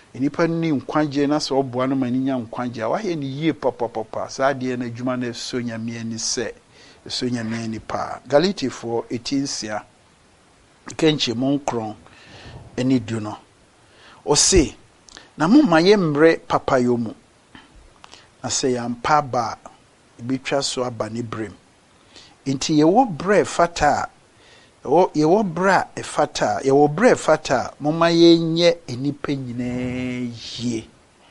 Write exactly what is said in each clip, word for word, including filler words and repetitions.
enipa ni nkwagye na so oboa no mani nya nkwagye wahye ni yie papa papa saa de na adwuma na so nyame ani se so nyame ani pa Galatians eighteen sia kenche monkron eni du no o se na mumma ye mbre papa yo mu na se yampa ba bitwa so aba ne brem inti ye wo bre fata o ye wo bra e fata ye wo bre fata mumma ye nye enipa nyina yie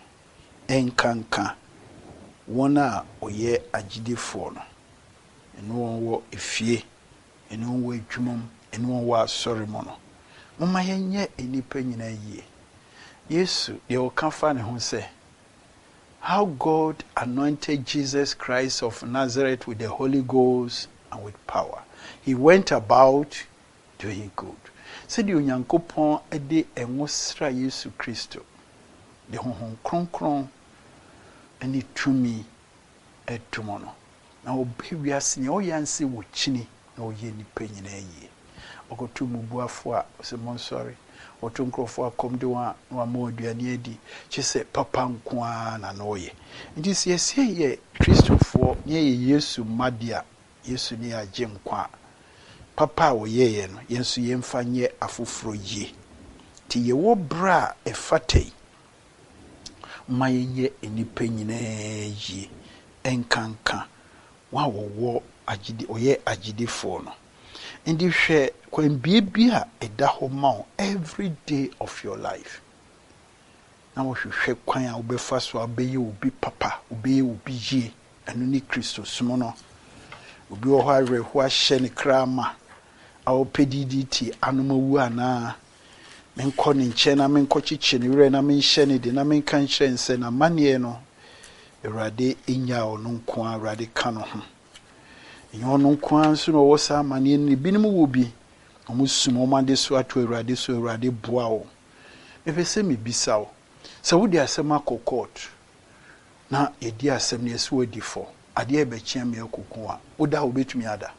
enkanka wona oye agidefo no eno wo efie eno wo adwumam eno wo asori mo no mumma ye nye enipa nyina yie Yesu ye o kan fa ne ho se how God anointed Jesus Christ of Nazareth with the Holy Ghost and with power. He went about doing good. Said the Onyankopon ede enwosra Yesu Kristo. De honhom kronkron ani tumi etumono. Na obi wiase ne oyanse wo chini na oye nipa nyina yie. Okotu mubuafo a se mon sorry. Otu nkrofo akomde wa wa moduane adi chise papa nkoa na noye nti se yesi ye Kristofo ye Yesu madia Yesu ni agye nkwa papa wo ye ye no yensu yemfanye afoforo ye ti ye wo bra efatei mayenye enipa nyina ye enkanka wa wo wo agide oye agidefo no ndi hwe kwen bibia eda ho ma every day of your life na wo hwe kwan a obefa so abeyi obi papa obeyi obi yie anu ni Kristo sumo no obi wo ha re ho ahye ne krama a opediditi anomawu ana menko ne nche na menko chiche ne wure na menhye ne de na menka nhye nse na manie no Ewurade enya ono nko a Ewurade ka no ho nyono nko anso no wo sa manie ne binim wo bi omusumo mande so ato Ewurade so Ewurade boa wo efese me bisa wo se wo di asem akokot na edi asem ne so odi fo ade e be chia me akokon a wo da wo betumi ada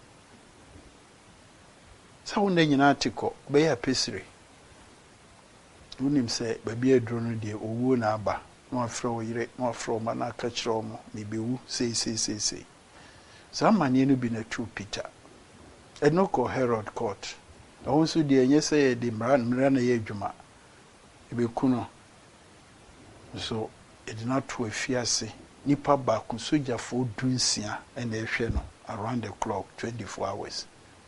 sa wo nda nyina atiko be ya pesire unim se ba bi adro no de owu na aba no afro wo yire no afro ma na aka kire mo me bewu sei sei sei sei sa manie no bi na true Peter enoko Herod court ahonso de enye se de mran mran na ye adwuma ebe kuno so it did not to afiase nipa ba ku sojafo dunsia na ehwe no around the clock twenty-four hours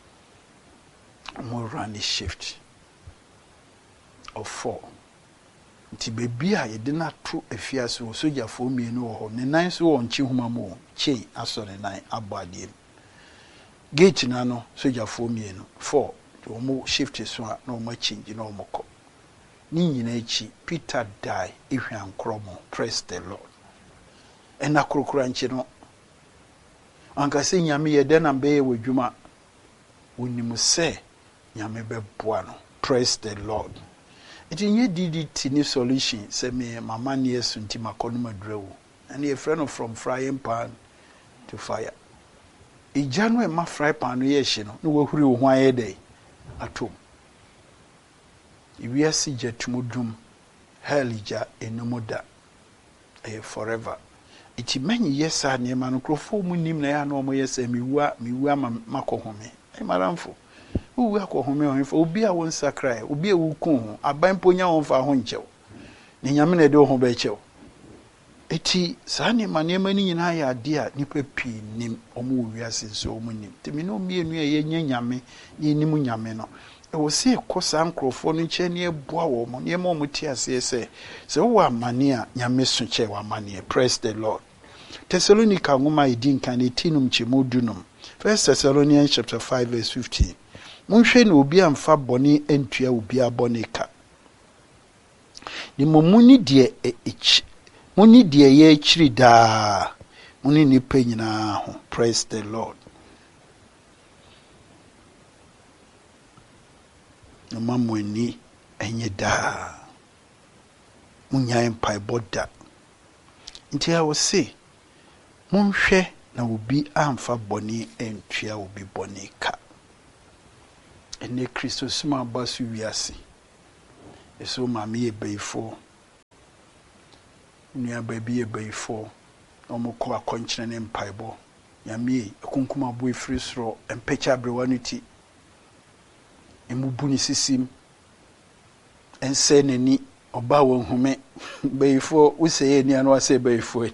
mo run the shift of four nti bebi a ye de na to afiase o sojafo mienu wo ho ne nan so won chi huma mo chei aso ne nan abade gate na no sojafo mienu four to mo shift so na mo change na mo ko ni nyina echi Peter die ehwe ankromo. Praise the Lord. Ena krokura nchi no anka se nyame ye de na be wadwuma wonimu se nyame be boa no. Praise the Lord. Iti nye D D T ni solution se me mama ni Yesu nti makono madrewo and a friend from frying pan to fire. E janwe ma fry pan no ye hye no no wahuri wo ho aye dey atom. Iwiasi jetumudum helija enumoda e forever. Iti menyi yesa ne ma no krofo mu nim na ya na omo yesa miwua miwua makohome. E maramfo. Uwu akohome ohimfo obi a won sakrai obi a wukun ho aban ponya won fa ho nchew. Ne nyame na de ho ba chew. Eti sa ne ma ne ma ni nyina ya ade a nipa pi nim omo wiase so omo nim. Temi no mienu ye nya nyame ni nim nyame no. E wo se kosa nkrofo no nche ne eboa wo mo ne mo muti ase se se wo amane a nyame so che wo amane. Praise the Lord. Thessalonica ngoma idin kan etinum chemodunum. First Thessalonians chapter five verse fifteen. Munhwe na obi amfa bone entua obi abone ka. Ni momuni de echi muni de ye chiri da muni ni penyina ho. Praise the Lord. Mamweni enye da munya empai boda nti a wo se munhwe na obi amfa bone entua obi bone ka ene Kristo suma basu wiase eso mame ebeifo nua baabi e bayifo omo ko akonkyere ne mpaibo nyame akunkuma bo efiri soro empecha brewa no ti emu buni sisim ense nani oba wo nhume bayifo useye ni anu ase bayifo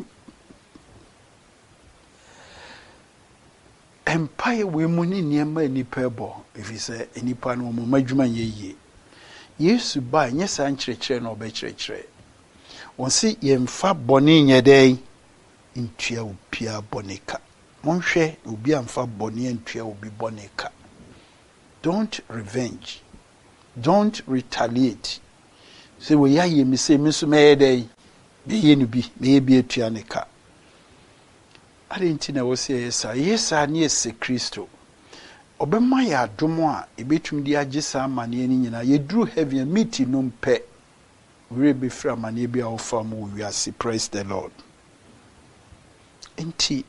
empire we mu ni niema nipa ebo efise enipa no mo madwuma yeye Yesu ba nyesa nkyerɛkyerɛ na ɔbɛkyerɛkyerɛ wonsi yemfa bɔne nyɛdɛn ntua opia bɔne ka monhwɛ obi amfa bɔne ntua obi bɔne ka. Don't revenge, don't retaliate. Say we ya ye me say me so me dey be ye no bi me bi atua ne ka. Adenti na wo say yesa yesa na yesa Kristo obema ya adomo a ebetum di agisa amane ani nyina ye duru heaven meet no mpe we be fra amane bi a ofa mu wiase. Praise the Lord. Enti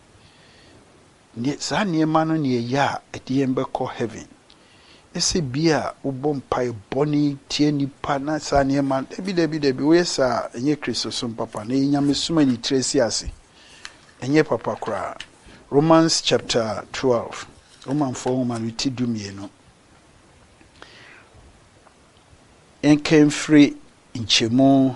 ne sa ne ma no ne ya ede yembe ko heaven ese bia ubom pai boni tie nipa na sa ne ma debi debi debi we sa enye Kristo som papa na nyame suma ni tresi ase enye papa kra. Romans chapter twelve Roman four man ti dumie no enken free inchemu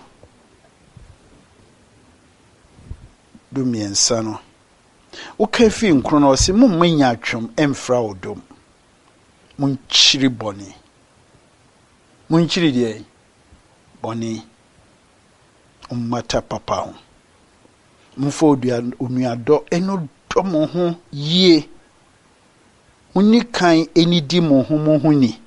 dumien sano o kafi nkro na o se mum manya atwom emfra odom mun chiri boni mun chiri de boni ummata papa ho mun fo odua onuado eno domo ho yie munni kan enidi mo ho mo ho ni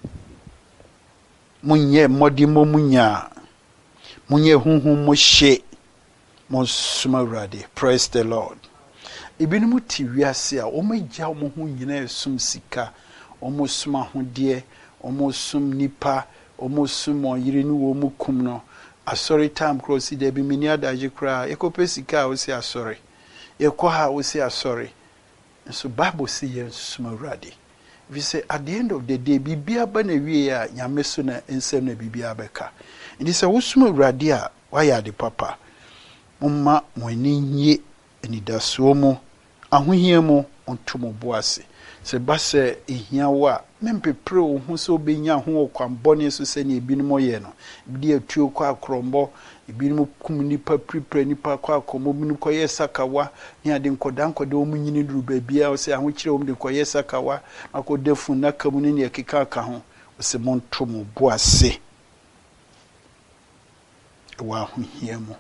munye modi mo munya munye hunhun mo hye mo suma urade. Praise the Lord. Ibinu ti wiase a o magya mo ho nyina esum sika o mo suma ho de o mo sum nipa o mo sum oyire ni wo mo kum no asori time cross de bi mini adaje kra ekope sika o si asori ekọ ha o si asori. So Bible say yen suma urade. We say at the end of the day bibia ba na wie a nyame so na ensem na bibia beka. Ndi say wo suma urade a waya de papa umma mwani nye enidaso mu ahohia mu ontomo boase se base ehia wa mempepre wo hu so benya ho kwambone so se ne ebinu moye no bidi atuo kwa akrombo ebinu kum nipa prepre nipa kwa akomo binu koye sakawa ni ade nkoda nkoda o munyini duru babia o se ahokyere o mde koye sakawa akodefu na kamu ne ekeka aka ho o se montomo boase wa ahohia mu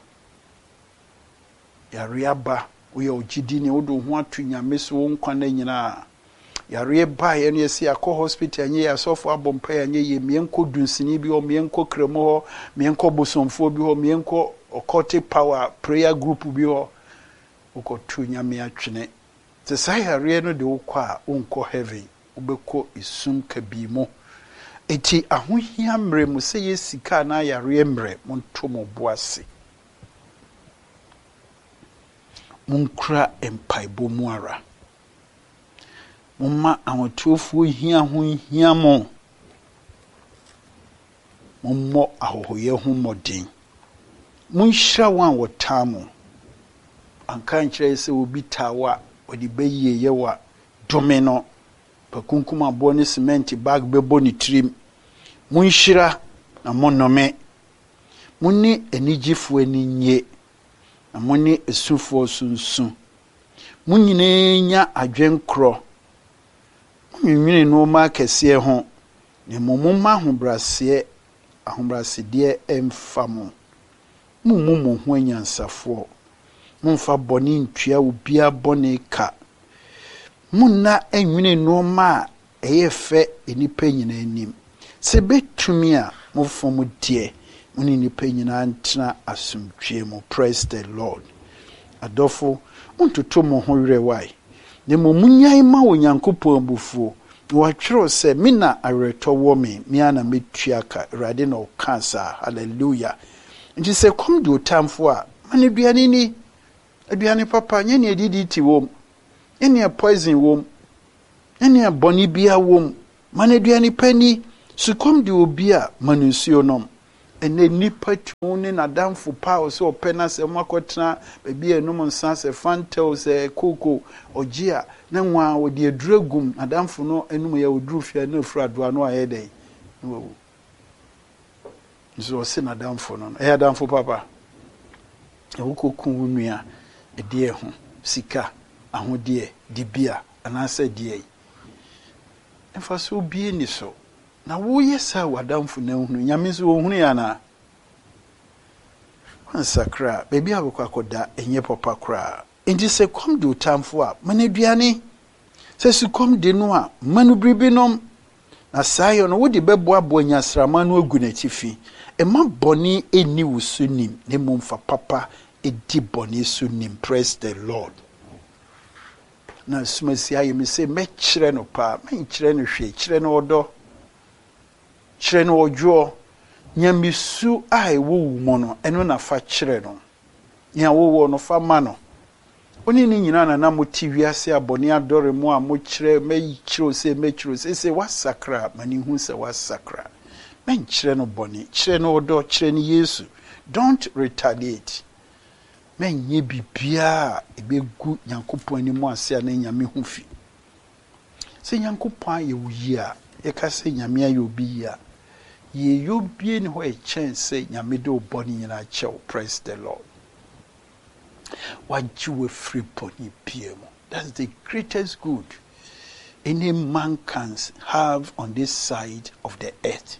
yare aba we ogidi ne wodo ho atu nyame so wo nkwa na nyina yare ba ye no yesi akọ hospital anye asofo abompa anye ye mienko dunsini bi o mienko kremo ho mienko bosomfo bi ho mienko okote power prayer group bi ho ukotu nyame atwene te sai yare no de ukwa unko heaven ubeko isum kabimo eti ahohia mre mu se yesika na yare mre monto mo boase munkra empaibo muara mumma awatuofu hia ho hia mo mummo ahohoye ho modin munhira wan wotamo anka nkyerɛ sɛ obi tawa odi beye yewa domino pakunkuma bo ne cement bag bebo ni trim munhira na monome munni enigifo aninye na munni esufo sunsun munyine nya adwenkro munwinwine no ma kese ho ne momoma ahobrase ahobrase de emfamo mummumu ho anyansafo mumfa boni ntua obia boni ka munna enwine no ma eyefe enipa nyina anim se betumi a mufom die muni nipa nyina antena asumtwe mu. Praise the Lord. Adofo untuto mo ho rewai ne mo munyai ma onyankopon bufuo watwero se mina areto wo me miana metuaka rade no cancer. Hallelujah. Nti se kom do tamfo a mane duane ni aduane papa nye ne edidi ti wom ene poison wom ene boni bia wom mane duane pani su kom de obi a manunsuo nom and then nipa tune na damfo pa so opena se makotena baby enum nsa se fantel se koko ogia na nwa wo de aduragum na damfo no enum ya woduru fia na fura do ano aye den wo so se na damfo no e damfo papa e wo kokun nua e de ho sika ahode dibia anase de emfa so bie ni so na wo yesa wadamfo na hunu nyame so wo hunu ya na ansakra baby abokwa koda enye papa kra enti se kom do tamfo a maneduane se su kom de no a manu bribinom na sayo no wo de bebo abo nyasrama no agu na chifi e ma boni eni wusunim ne momfa papa edi boni sunim. Praise the Lord. Na sumasi ayi me se me kire no pa me kire no hwe kire no odo kire no ojo nyamisu ai wo wo no eno na fa kire no nya wo wo no fa ma no oni ni nyina na na moti wiase abone adore mu a mo kire me kire se me kire se se wasakra mani hu se wasakra me kire no boni kire no odo kire ni Yesu. Don't retaliate. Men ye bibia ebegu Nyankopon ani mu ase na nyame hu fi se Nyankopon ye wuyi a ye ka se nyame ayo bi ya ye yo bie ni ho e chance nyame de oboni nyina chew. Praise the Lord. What you were free pony P M. That's the greatest good any man can have on this side of the earth.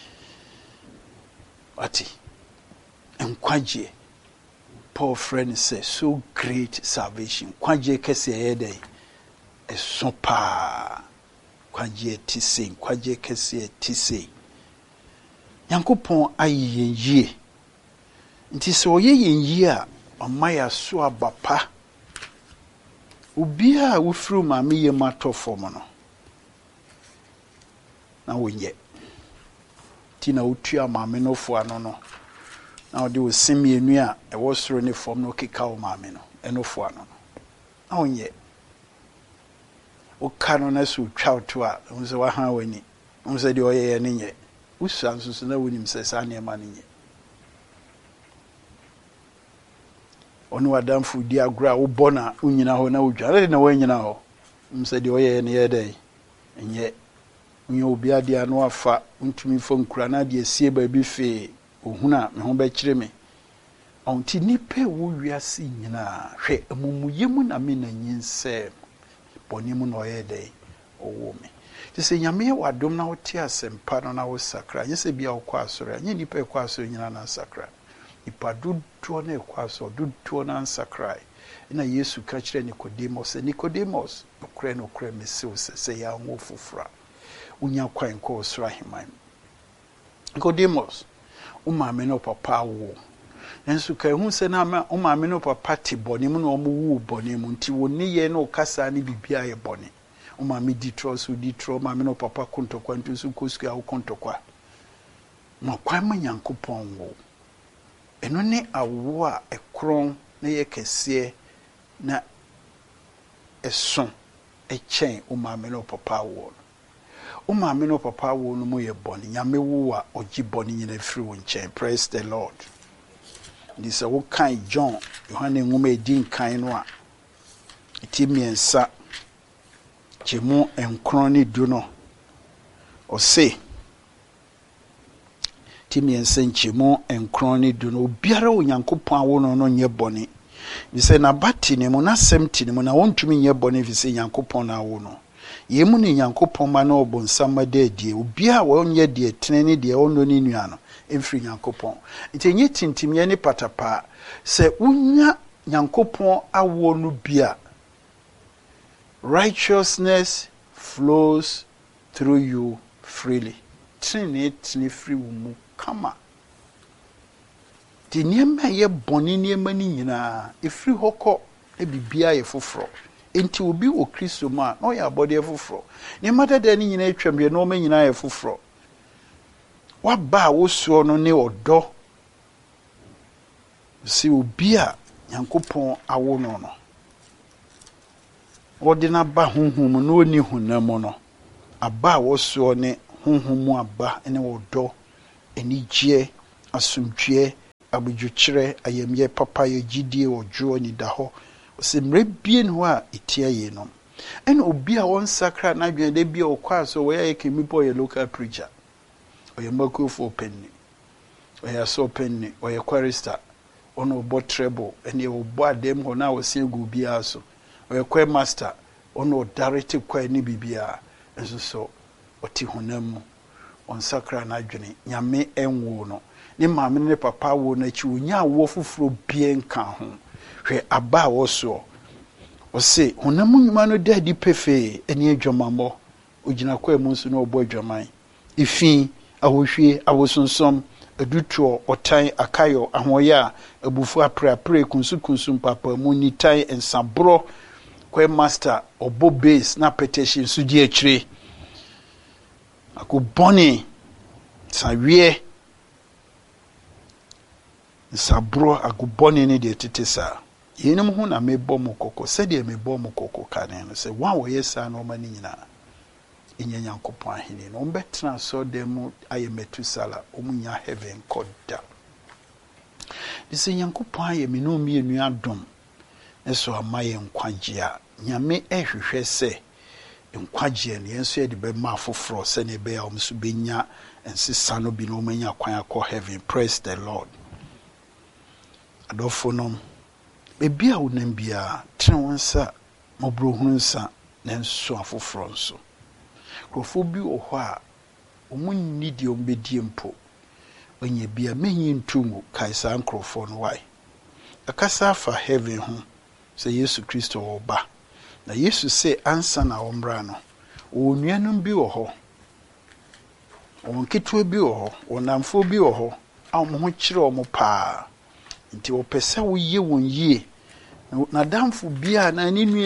Ati enkwaje Paul friend says so great salvation. Kwaje kese yede e sopa. Kwaje tise, kwaje kese tise. Nyankopon ayi yenye. Nti se oye yenye a omaya so abapa. Ubia wofru ma me yema tofo mo no. Na wonye. Ti na utua ma me no fo ano no. Now they will see me in here. I was running from no kikao mamino, and no for no. Oh, yet. O canoness who chow to her, and so I have any. On said your air and yet. Who sounds no when him says, I near money yet. On what damn food dear grow bona, unina ho no jar, I didn't know when you know. Um said your air any day. And yet, when you be a dear no fat, unto me from Cranadia, see baby fee. Ohuna me ho be kire me onti nipa wo wiase nyina hwe amumuye mu na me na nyinse boni mu no yede owo me tise nyame wadom na wote asempa no na wo sakra nyese bia wo kwa asore anye nipa e kwa asore nyina na sakra nipa duduo na e kwa asore duduo na sakra na Yesu ka kire Nicodemus Nicodemus okre no okre me se se ya nwo fofura unya kwan ko osura himan Nicodemus umame no papa wo ensu ka hu se na ma umame no papa ti boni mu no mu wu boni mu nti woni ye no kasa ni bibia ye boni umame di tro so di tro umame no papa kontokwa nti su kosku a kontokwa no kwa ma Nyankopon wo eno ne awo a ekron na ye kese na eson echen umame no papa wo Uma me no papa wo no mo ye boni nyame wo a ogi boni nyina firi wo nchen. Praise the Lord. This a wo kan John Yohane ngoma edin kan no a etimiensa chemu enkron ni du no o se timiensa chemu enkron ni du no obiara wo Nyankopon awo no no nye boni bi se na bati ne mo na semti ne mo na wontumi nye boni fi se Nyankopon na awo no yemu ni Nyankopon ma na obonsama de die obia wo nye de tenene de ono ni nua no emfiri Nyankopon nti nye tintimye ni patapa se unya Nyankopon awo no bia righteousness flows through you freely trinity ni free mu kama ti niema ye boni niema ni nyina efiri hokọ e bibia ye foforo enti obi wo Kristo ma no ya body efoforo ni mata de ni nyina atwambe no ma nyina ye foforo wa ba wo so no ne odo si obi a Nyankopon awo no no odi na ba honhom no oni hunam no aba wo so ne honhom aba ene odo eni gye asomdwe abudwukyerɛ ayamye papa ye gidie odwo ni da hɔ ɔsɛ mmerɛ bie no a etia ye no ɛna obi a wɔn sakra na adwene da bia ɔkɔ so wɔyɛ kemi boy local preacher ɔyɛ makofo penni ɔyɛ so penni ɔyɛ chorister ɔno ɔbɔ treble ɛne ɔbɔ adem hɔ na wɔsɛ gu bia so ɔyɛ choir master ɔno ɔdarete choir ne bibia nso so ɔte honam mu on sakra na adwene nyame enwo no ne maame ne papa wo na chi onya wo foforo bie nka ho hwɛ aba wo so o se honam nyuma no dadi pefe eni adwamamɔ ogina kwa mu nso no ɔbɔ adwaman ifi ahohwie awosonsom adutuo otan akayo ahoya abufu aprapre kunsu kunsu papa mu ni tan ensabro kwa master obo base na petition so di akire akuboni sawie sabro akuboni ne de tetesa yenim hu na mebɔ mo kokko sɛ de mebɔ mo kokko kane no sɛ wa wo yesa no ma ni nyina enya Nyankopɔn ahene no ombɛtena so dem aye metusala omunya heaven koda dise Nyankopɔn aye me no mienu adom eso amaye nkwagye a nyame ehwehwɛ sɛ nkwagye ne enso ye de be ma afoforo sɛ ne be ya omso benya ensesa no bi no omanya kwan akɔ heaven. Praise the Lord. Adofo no ebi a wonam bia tene wonsa mobrohunu nsa na nso afoforo nso krofo bi wo hɔ a omunni di ombedie mpo onye bia menyi ntungu kaisa nkrofo no wai akasa afa heaven ho sɛ Yesu Kristo wo ba na Yesu se ansa na ombra no onuanum bi wo hɔ onketo bi wo hɔ onamfo bi wo hɔ a mo ho kyerɛ o mo paa nti wo pese wo ye won yie na damfo bia na ni nua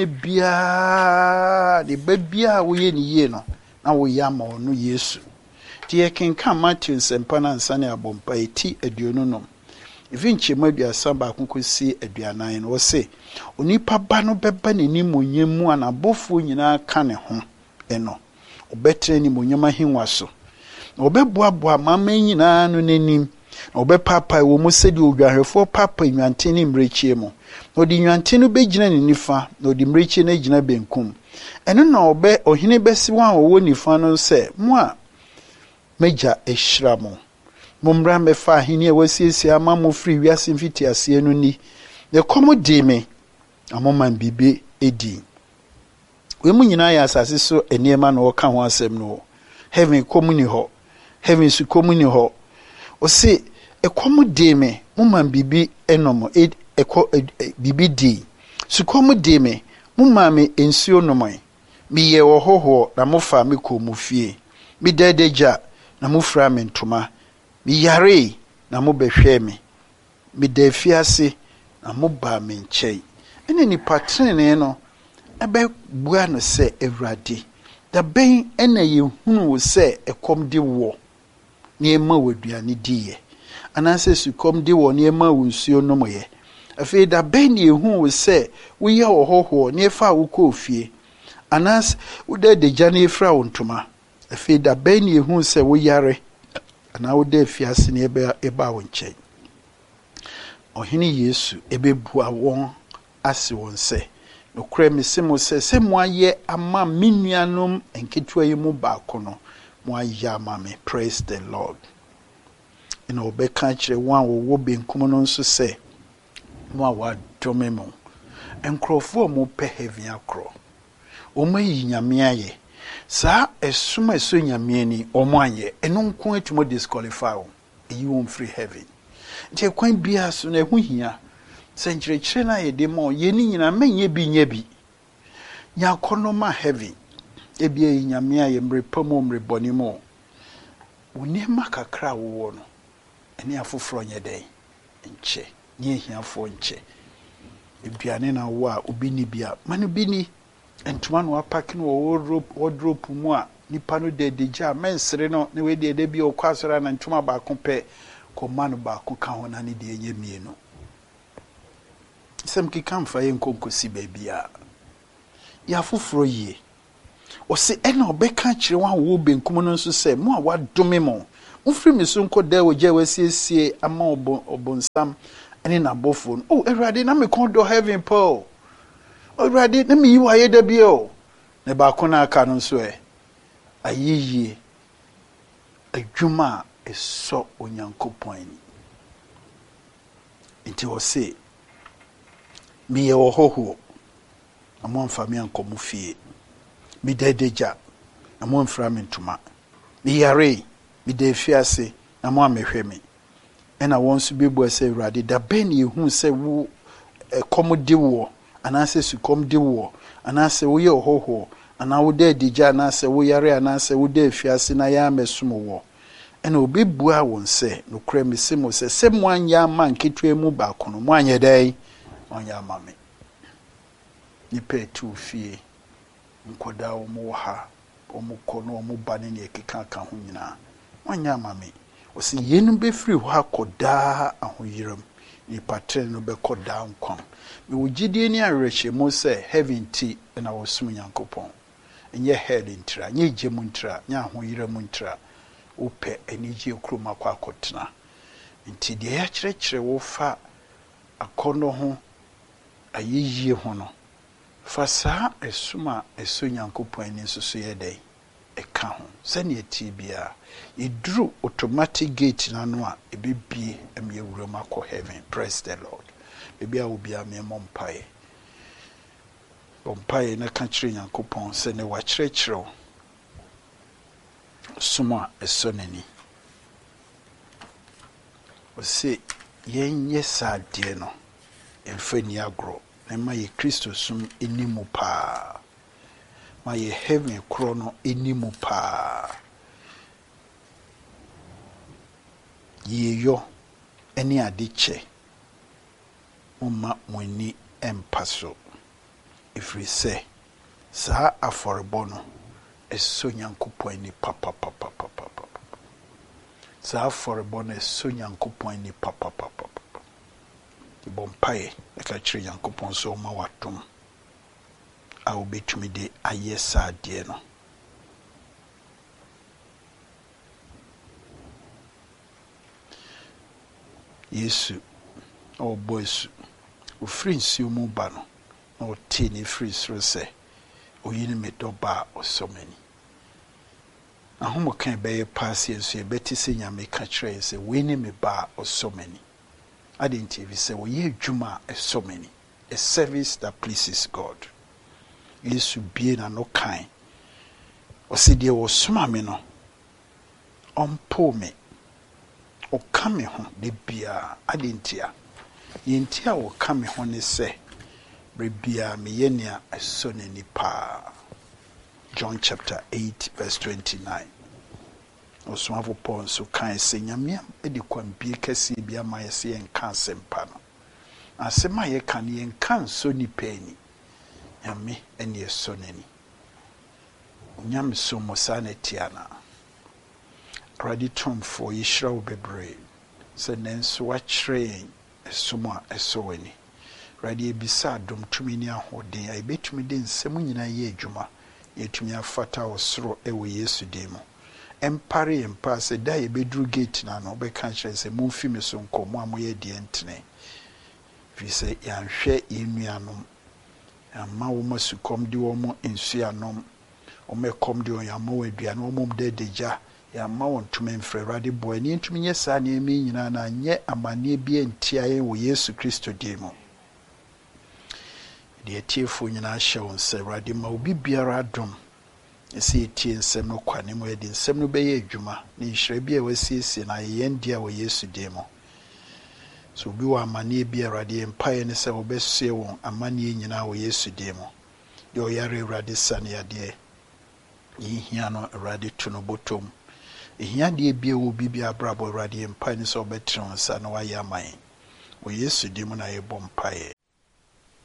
bia de ba bia wo ye ni yie no na wo ya ma ono Yesu ti ye kenka Matthew sempa na nsane abompa eti aduonu no ifinche maduasa ba konkosi aduanan no wo se onipa ba no beba nani monyam anabofo nyina ka ne ho eno obetre ni monyam ahenwa so obeboaboa mama nyina no nanim obe papa wo mu sedi odwahwefo papa nwanten ni mrechie mu odi nwanten no begina ni nifa na odi mrechie na gina benkum eno na obe ohene besi wan wo nifa no se mo a meja ehira mo momra mefa ahene e wasiesie ama mo free wiase mfiti ase no ni ne komo di me amoman bibe edi we mu nyina ya asase so eniema na woka ho asem no heaven komuni ho heaven su komuni ho o se ekomu de me mumman bibi enomo e eko bibi di su komu de me mumma me ensuo nomai mi ye wo hoho na mofa me ko mu fie mi dedeja na mofra me ntoma mi yare na mo behwe me mi da fiase na mo ba me nkyei ene ni patrene no ebe bua no se Ewurade da ben ena ye hunu wo se ekom de wo ne ema waduane diye anase sukom de wo ne ema wo nsuo no moye afi da ben ne hu wo se wo ye ohoho ne fa wo ko ofie anas wo de de jane efra wo ntoma afi da ben ne hu se wo yare ana wo de fiase ne eba eba wo nkyɛn ohene Yesu ebebua won ase won se no kra mesemo se se mo aye ama menuanom enketua yi mu ba kono mo aye ama me. Praise the Lord. ina obeka kire wan wo wo benkum no nso se mo a wa dome mo enkrofo mo pe heaven akro o mayi nyame aye sa esuma eso nyame ni o mo anye eno nko etimo disqualify o eyi won free heaven je kwan bia so na ehu hia senkyerɛkyerɛ na ye de mo ye ni nyina menye bi nya bi nya kono ma heaven ebia nyame aye mrepa mo mreboni mo woni ma kakra wo no ene afoforo nye den nche ni ehiafo nche ebiane na wo a obi ni bia manu bi ni entuma no apake no wardrobe wardrobe mu a nipa no de deja mensere no ne we de de bi okwasora na ntuma ba ko pe ko manu ba ko ka ho na ne de enye mienu sem ki kan fa ye nkonkosi ba bia ya afoforo yie o se ena obeka kire wan wo benkum no nso se mo a wadome mo Ufri me so nko da oje wasiesie ama obonsam ene na bofo. Oh, Awurade na me kon do heaven Paul. Awurade na me yi wa ye da bi o. Ne ba ko na aka no so e. Ayiyi adwuma eso Onyankopɔn ani. Nti wo se me ye wo hoho. Amo amfa me ankomu fie. Me dedeja. Amo amfra me ntuma. Me yare. Me de fiase. Amo amehwe me. Ena won so bebu ase Awurade da ben ye hu se wo kom de wo anase su kom de wo anase wo ye hoho ana wo de deja anase wo yare anase wo de fiase na ya mesom wo. Ena obi bua won se no kra me se mo se se mo anya ma nketwe mu ba kono mo anya dai onya ma me ni pe tu fie nkoda wo mo ha wo mo kono wo mo ba ne ne ekeka ka ho nyina onya ma me o se yenu be free ho akoda ahoyiram ni patre no be koda nkwan me wo gidie ni awerehye mo se heaven ti na wo sum Nyankopɔn enye head ntra nye gemu ntra nya ahoyiram ntra upe eniji okroma kwa akotena nti de ya kyerɛkyerɛ wo fa akono ho ayiyie ho no fa saa esuma eso Nyankopɔn ani nsoso ye dai eka ho sane eti bia iduru automatic gate na no a ebibie em ye wuram akɔ heaven. Praise the Lord. Bibia obi a me mompae bompae na ka kyerɛ Nyankopɔn sɛ ne wa kyerɛkyerɛ suma esoneni o se yenye sadie no emfani agro na ma ye Kristo sum enimu pa ma ye heaven kro no enimu pa ye yo eni adiche umma mweni empaso ifri se sa aforebo no eso Nyankopɔn ni papa papa papa papa sa aforebo no eso Nyankopɔn ni papa papa papa ti bompae e ka kyerɛ Nyankopɔn so ma watom a obetumi de ayɛ saa de no. Yesu o boys o free nsuo mu ba no na o te ne free soro sɛ oyini me doba o so many ahomo kan be pass yenso e beti se nyame ka kyerɛ sɛ we ni me ba o so many adenti vi sɛ wo ye adwuma e so many a service that pleases God. Yesu bie na no kan o se de wo soma me no ompo me o kame ho de bia adentia yentia o kame ho ne se rebia me yenia eso ne nipa. John chapter eight verse twenty-nine. Oswafo Paul so kan se nyame e de kwambie kase bia ma ye se enka sempa no asema ye kan ye enka so nipa ni nyame ene eso nani nyame so mo sa na tiana ready tom for yishra obebre se nenso wa kyerɛ eso mo eso wani ready ebisa dom tumi ni ahoden ai betumi de nsɛm nyina ye adwuma yetumi afata osoro ewo Yesu demo empare empa se da ye bedru gate na no be kan kyerɛ se mo mfi me so nkomo amoye de entene fi se yanhwɛ yenuanom amma wo masukom de wo mo ensuanom o me kom de oyama wo aduane wo mom de deja ya ma won tumi mfrɛ Awurade boy ne ntumi nyɛ saa ne emi nyina na nyɛ amane bi entiaye wo Yesu Kristo demo de etiefo nyina hyɛ won sɛ Awurade ma obi biara dom esi etie nsɛm no kwane mo edi nsɛm no bɛyɛ adwuma ne nhyira bi a wasiesie na yɛn dia wo Yesu demo so bi wa amane bi Awurade empae ne sɛ obɛsie won amane nyina wo Yesu demo de oyare Awurade sane ade yihia no Awurade to no botom ehia de bi wo bi bi abrabo Awurade empae ne sɛ obɛtrew nsa na wayɛ aman wo Yesu demo na yɛbɔ mpae